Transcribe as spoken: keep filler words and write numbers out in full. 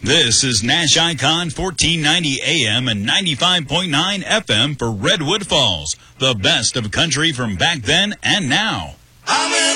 This is Nash Icon fourteen ninety A M and ninety-five point nine F M for Redwood Falls. The best of country from back then and now.